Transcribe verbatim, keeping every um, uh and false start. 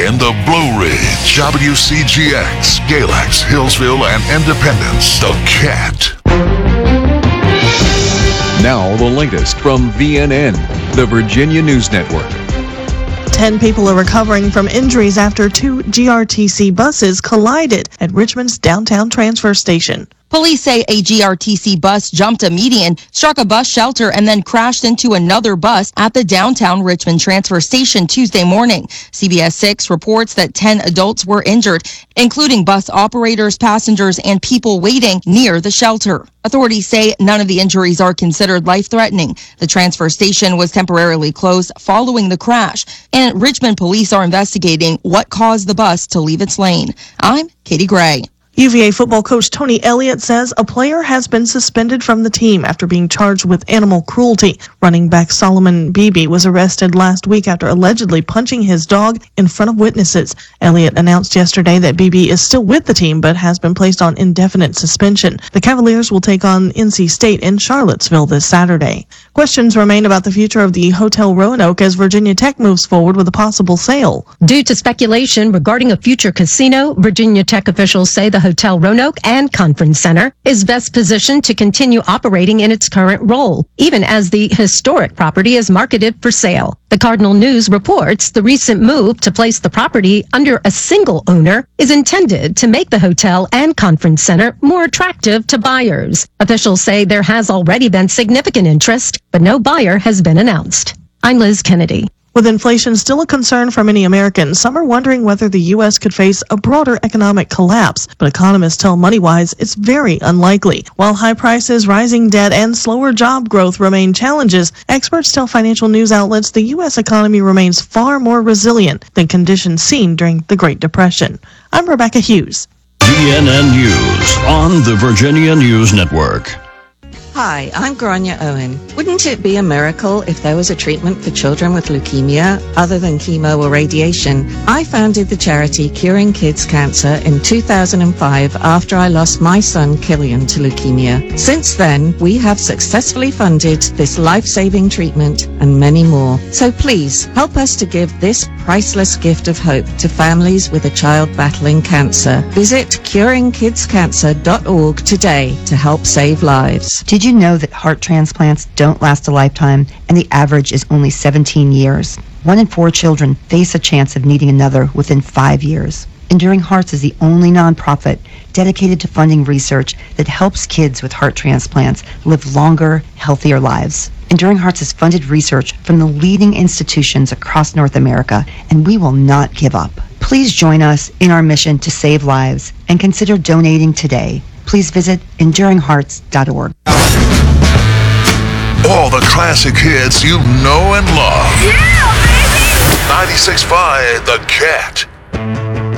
in the Blue Ridge, W C G X, Galax, Hillsville, and Independence. The Cat. Now the latest from V N N, the Virginia News Network. Ten people are recovering from injuries after two G R T C buses collided at Richmond's downtown transfer station. Police say a G R T C bus jumped a median, struck a bus shelter, and then crashed into another bus at the downtown Richmond transfer station Tuesday morning. C B S six reports that ten adults were injured, including bus operators, passengers, and people waiting near the shelter. Authorities say none of the injuries are considered life-threatening. The transfer station was temporarily closed following the crash, and Richmond police are investigating what caused the bus to leave its lane. I'm Katie Gray. U V A football coach Tony Elliott says a player has been suspended from the team after being charged with animal cruelty. Running back Solomon Beebe was arrested last week after allegedly punching his dog in front of witnesses. Elliott announced yesterday that Beebe is still with the team but has been placed on indefinite suspension. The Cavaliers will take on N C State in Charlottesville this Saturday. Questions remain about the future of the Hotel Roanoke as Virginia Tech moves forward with a possible sale. Due to speculation regarding a future casino, Virginia Tech officials say the Hotel Roanoke and Conference Center is best positioned to continue operating in its current role, even as the historic property is marketed for sale. The Cardinal News reports the recent move to place the property under a single owner is intended to make the hotel and conference center more attractive to buyers. Officials say there has already been significant interest, but no buyer has been announced. I'm Liz Kennedy. With inflation still a concern for many Americans, some are wondering whether the U S could face a broader economic collapse. But economists tell MoneyWise it's very unlikely. While high prices, rising debt, and slower job growth remain challenges, experts tell financial news outlets the U S economy remains far more resilient than conditions seen during the Great Depression. I'm Rebecca Hughes. V N N News on the Virginia News Network. Hi, I'm Grania Owen. Wouldn't it be a miracle if there was a treatment for children with leukemia other than chemo or radiation? I founded the charity Curing Kids Cancer in two thousand five after I lost my son Killian to leukemia. Since then, we have successfully funded this life-saving treatment and many more. So please, help us to give this priceless gift of hope to families with a child battling cancer. Visit curing kids cancer dot org today to help save lives. Did you know that heart transplants don't last a lifetime and the average is only seventeen years? One in four children face a chance of needing another within five years. Enduring Hearts is the only nonprofit dedicated to funding research that helps kids with heart transplants live longer, healthier lives. Enduring Hearts has funded research from the leading institutions across North America, and we will not give up. Please join us in our mission to save lives and consider donating today. Please visit enduring hearts dot org. All the classic hits you know and love. Yeah, baby! ninety-six point five The Cat.